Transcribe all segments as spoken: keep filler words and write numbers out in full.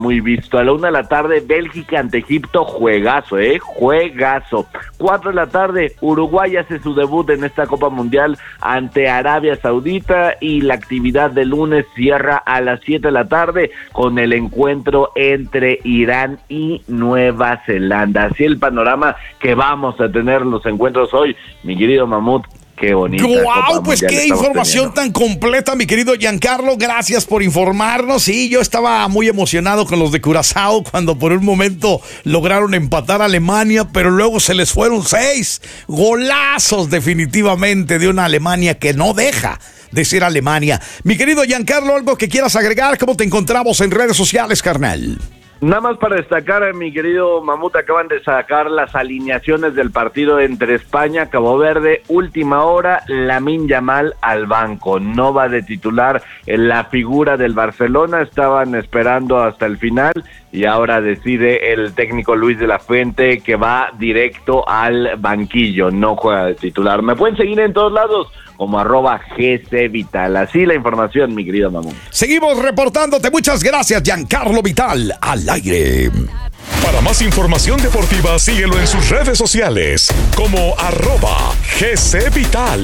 muy visto. A la una de la tarde, Bélgica ante Egipto, juegazo, ¿eh? Juegazo. Cuatro de la tarde, Uruguay hace su debut en esta Copa Mundial ante Arabia Saudita y la actividad de lunes cierra a las siete de la tarde con el encuentro entre Irán y Nueva Zelanda. Así el panorama que vamos a tener los encuentros hoy, mi querido Mamut. Qué bonito. ¡Guau! Pues qué información tan completa, mi querido Giancarlo. Gracias por informarnos. Sí, yo estaba muy emocionado con los de Curazao cuando por un momento lograron empatar a Alemania, pero luego se les fueron seis golazos definitivamente de una Alemania que no deja de ser Alemania. Mi querido Giancarlo, ¿algo que quieras agregar? ¿Cómo te encontramos en redes sociales, carnal? Nada más para destacar, mi querido Mamut, acaban de sacar las alineaciones del partido entre España, Cabo Verde, última hora, Lamine Yamal al banco, no va de titular en la figura del Barcelona, estaban esperando hasta el final y ahora decide el técnico Luis de la Fuente que va directo al banquillo, no juega de titular. Me pueden seguir en todos lados como arroba G C Vital. Así la información, mi querido Mamón. Seguimos reportándote. Muchas gracias, Giancarlo Vital, al aire. Para más información deportiva, síguelo en sus redes sociales como arroba G C Vital.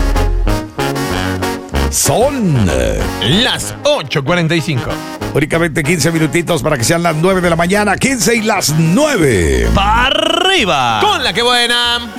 Son las ocho cuarenta y cinco. Únicamente quince minutitos para que sean las nueve de la mañana. quince y las nueve. ¡Para arriba! Con la que buena.